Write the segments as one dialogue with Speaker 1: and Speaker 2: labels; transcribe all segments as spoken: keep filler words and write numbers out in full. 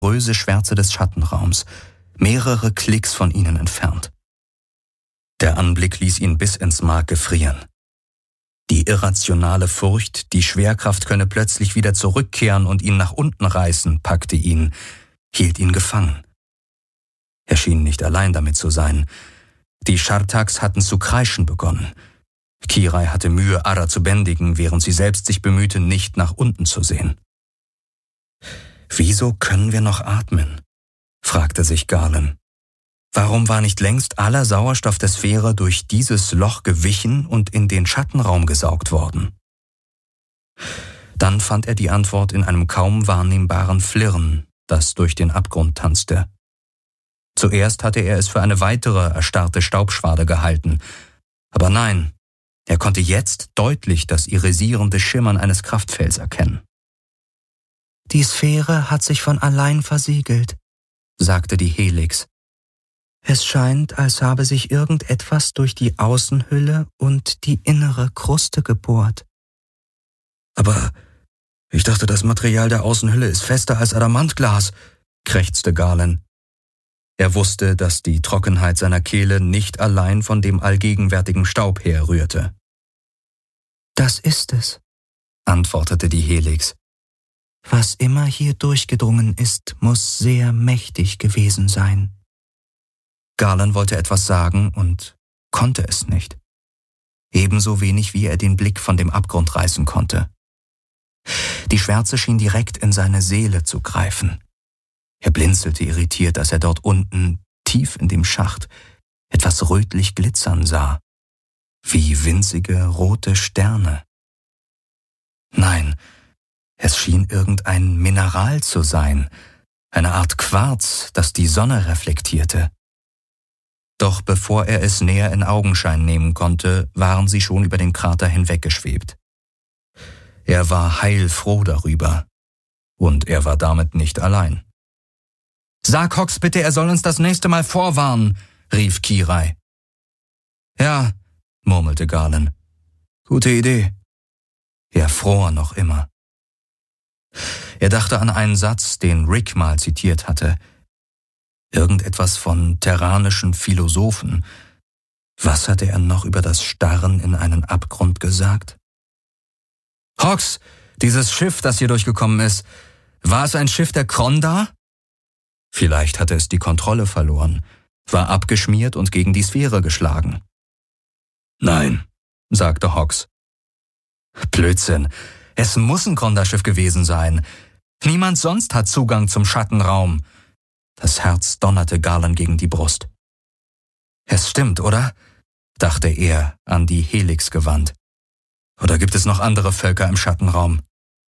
Speaker 1: poröse Schwärze des Schattenraums, mehrere Klicks von ihnen entfernt. Der Anblick ließ ihn bis ins Mark gefrieren. Die irrationale Furcht, die Schwerkraft könne plötzlich wieder zurückkehren und ihn nach unten reißen, packte ihn, hielt ihn gefangen. Er schien nicht allein damit zu sein. Die Schartaks hatten zu kreischen begonnen. Kirai hatte Mühe, Ara zu bändigen, während sie selbst sich bemühte, nicht nach unten zu sehen. »Wieso können wir noch atmen?« fragte sich Galen. Warum war nicht längst aller Sauerstoff der Sphäre durch dieses Loch gewichen und in den Schattenraum gesaugt worden? Dann fand er die Antwort in einem kaum wahrnehmbaren Flirren, das durch den Abgrund tanzte. Zuerst hatte er es für eine weitere erstarrte Staubschwade gehalten, aber nein, er konnte jetzt deutlich das irisierende Schimmern eines Kraftfelds erkennen. »Die Sphäre hat sich von allein versiegelt«, sagte die Helix. »Es scheint, als habe sich irgendetwas durch die Außenhülle und die innere Kruste gebohrt.« »Aber ich dachte, das Material der Außenhülle ist fester als Adamantglas«, krächzte Galen. Er wusste, dass die Trockenheit seiner Kehle nicht allein von dem allgegenwärtigen Staub herrührte. »Das ist es«, antwortete die Helix. »Was immer hier durchgedrungen ist, muss sehr mächtig gewesen sein.« Galen wollte etwas sagen und konnte es nicht. Ebenso wenig, wie er den Blick von dem Abgrund reißen konnte. Die Schwärze schien direkt in seine Seele zu greifen. Er blinzelte irritiert, als er dort unten, tief in dem Schacht, etwas rötlich glitzern sah, wie winzige rote Sterne. Nein, es schien irgendein Mineral zu sein, eine Art Quarz, das die Sonne reflektierte. Doch bevor er es näher in Augenschein nehmen konnte, waren sie schon über den Krater hinweggeschwebt. Er war heilfroh darüber, und er war damit nicht allein. »Sag Hox bitte, er soll uns das nächste Mal vorwarnen«, rief Kirai. »Ja«, murmelte Galen. »Gute Idee.« Er fror noch immer. Er dachte an einen Satz, den Rick mal zitiert hatte. Irgendetwas von terranischen Philosophen. Was hatte er noch über das Starren in einen Abgrund gesagt? »Hox, dieses Schiff, das hier durchgekommen ist, war es ein Schiff der Kronda?« Vielleicht hatte es die Kontrolle verloren, war abgeschmiert und gegen die Sphäre geschlagen. »Nein«, sagte Hox. »Blödsinn, es muss ein Kronda-Schiff gewesen sein. Niemand sonst hat Zugang zum Schattenraum.« Das Herz donnerte Galen gegen die Brust. »Es stimmt, oder?«, dachte er, an die Helix gewandt. »Oder gibt es noch andere Völker im Schattenraum?«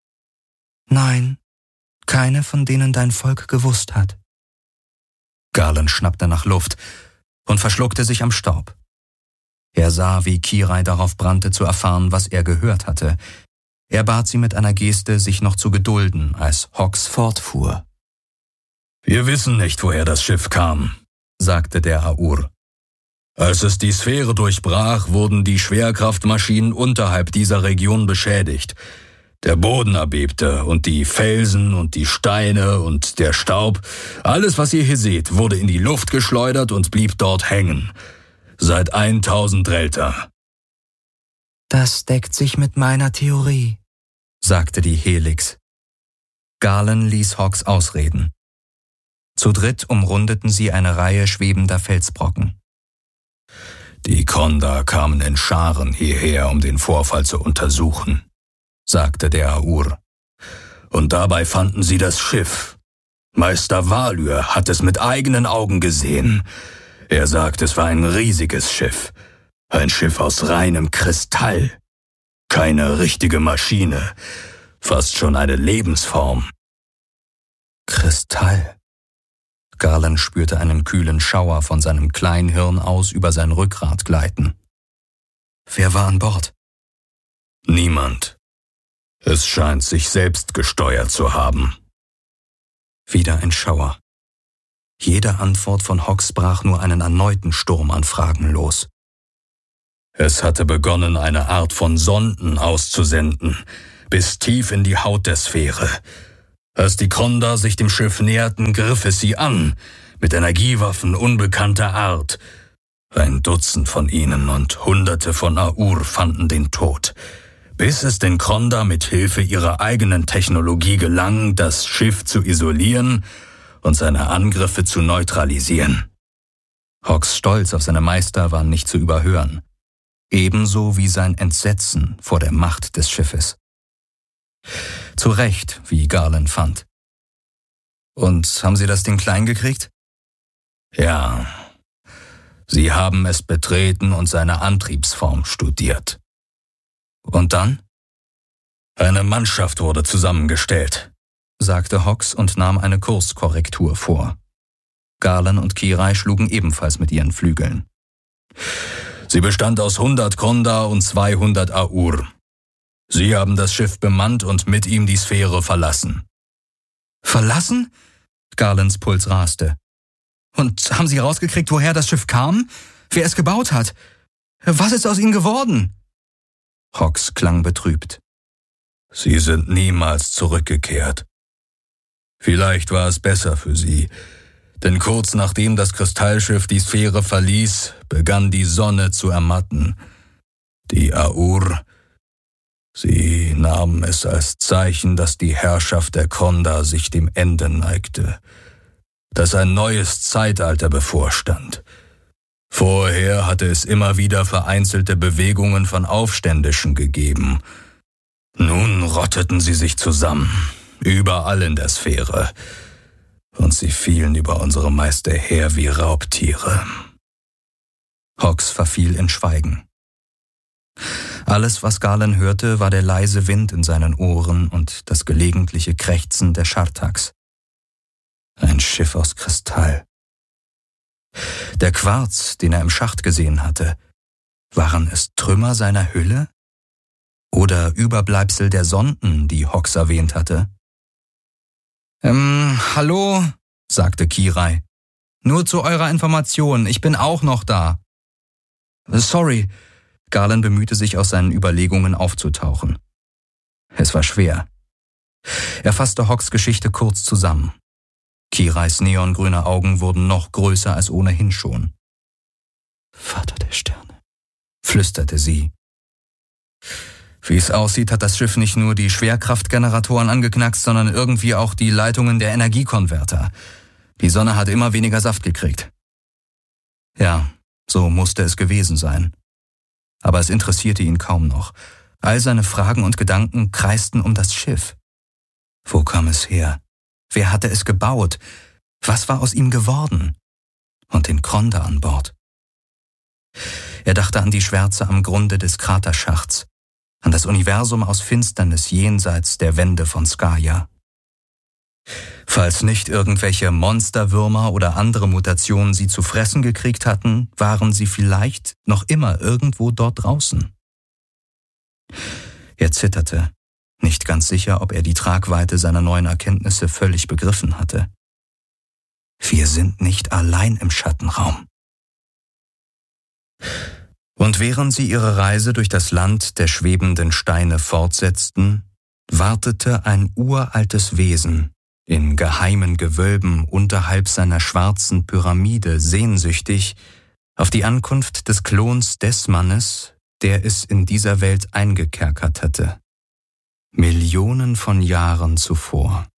Speaker 1: »Nein, keine, von denen dein Volk gewusst hat.« Galen schnappte nach Luft und verschluckte sich am Staub. Er sah, wie Kirai darauf brannte, zu erfahren, was er gehört hatte. Er bat sie mit einer Geste, sich noch zu gedulden, als Hox fortfuhr. »Wir wissen nicht, woher das Schiff kam«, sagte der Aur. »Als es die Sphäre durchbrach, wurden die Schwerkraftmaschinen unterhalb dieser Region beschädigt. Der Boden erbebte und die Felsen und die Steine und der Staub, alles, was ihr hier seht, wurde in die Luft geschleudert und blieb dort hängen. Seit eintausend Relta.« »Das deckt sich mit meiner Theorie«, sagte die Helix. Galen ließ Hox ausreden. Zu dritt umrundeten sie eine Reihe schwebender Felsbrocken. »Die Kronda kamen in Scharen hierher, um den Vorfall zu untersuchen«, sagte der Aur. »Und dabei fanden sie das Schiff. Meister Valyr hat es mit eigenen Augen gesehen. Er sagt, es war ein riesiges Schiff. Ein Schiff aus reinem Kristall. Keine richtige Maschine. Fast schon eine Lebensform.« »Kristall«. Galen spürte einen kühlen Schauer von seinem Kleinhirn aus über sein Rückgrat gleiten. »Wer war an Bord?« »Niemand. Es scheint, sich selbst gesteuert zu haben.« Wieder ein Schauer. Jede Antwort von Hox brach nur einen erneuten Sturm an Fragen los. »Es hatte begonnen, eine Art von Sonden auszusenden, bis tief in die Haut der Sphäre. Als die Kondar sich dem Schiff näherten, griff es sie an, mit Energiewaffen unbekannter Art. Ein Dutzend von ihnen und Hunderte von Aur fanden den Tod, bis es den Kondar mit Hilfe ihrer eigenen Technologie gelang, das Schiff zu isolieren und seine Angriffe zu neutralisieren. Hawks Stolz auf seine Meister war nicht zu überhören, ebenso wie sein Entsetzen vor der Macht des Schiffes. Zu Recht, wie Garland fand. Und haben Sie das Ding klein gekriegt? Ja. Sie haben es betreten und seine Antriebsform studiert. Und dann? Eine Mannschaft wurde zusammengestellt, sagte Hawks und nahm eine Kurskorrektur vor. Garland und Kirai schlugen ebenfalls mit ihren Flügeln. Sie bestand aus hundert Kondar und zweihundert Aur. Sie haben das Schiff bemannt und mit ihm die Sphäre verlassen. Verlassen? Garlands Puls raste. Und haben Sie rausgekriegt, woher das Schiff kam? Wer es gebaut hat? Was ist aus ihnen geworden? Hawks klang betrübt. Sie sind niemals zurückgekehrt. Vielleicht war es besser für sie, denn kurz nachdem das Kristallschiff die Sphäre verließ, begann die Sonne zu ermatten. Die Aur, sie nahmen es als Zeichen, dass die Herrschaft der Kondar sich dem Ende neigte, dass ein neues Zeitalter bevorstand. Vorher hatte es immer wieder vereinzelte Bewegungen von Aufständischen gegeben. Nun rotteten sie sich zusammen, überall in der Sphäre, und sie fielen über unsere Meister her wie Raubtiere. Hawks verfiel in Schweigen. Alles, was Garland hörte, war der leise Wind in seinen Ohren und das gelegentliche Krächzen der Schartaks. Ein Schiff aus Kristall. Der Quarz, den er im Schacht gesehen hatte, waren es Trümmer seiner Hülle? Oder Überbleibsel der Sonden, die Hawks erwähnt hatte? Ähm, hallo, sagte Kirai. Nur zu eurer Information, ich bin auch noch da. Sorry, Garland bemühte sich aus seinen Überlegungen aufzutauchen. Es war schwer. Er fasste Hawks Geschichte kurz zusammen. Kirais neongrüne Augen wurden noch größer als ohnehin schon. Vater der Sterne, flüsterte sie. Wie es aussieht, hat das Schiff nicht nur die Schwerkraftgeneratoren angeknackst, sondern irgendwie auch die Leitungen der Energiekonverter. Die Sonne hat immer weniger Saft gekriegt. Ja, so musste es gewesen sein. Aber es interessierte ihn kaum noch. All seine Fragen und Gedanken kreisten um das Schiff. Wo kam es her? Wer hatte es gebaut? Was war aus ihm geworden? Und den Kondar an Bord. Er dachte an die Schwärze am Grunde des Kraterschachts, an das Universum aus Finsternis jenseits der Wände von Skaya. Falls nicht irgendwelche Monsterwürmer oder andere Mutationen sie zu fressen gekriegt hatten, waren sie vielleicht noch immer irgendwo dort draußen. Er zitterte, nicht ganz sicher, ob er die Tragweite seiner neuen Erkenntnisse völlig begriffen hatte. Wir sind nicht allein im Schattenraum. Und während sie ihre Reise durch das Land der schwebenden Steine fortsetzten, wartete ein uraltes Wesen in geheimen Gewölben unterhalb seiner schwarzen Pyramide sehnsüchtig auf die Ankunft des Klons des Mannes, der es in dieser Welt eingekerkert hatte. Millionen von Jahren zuvor.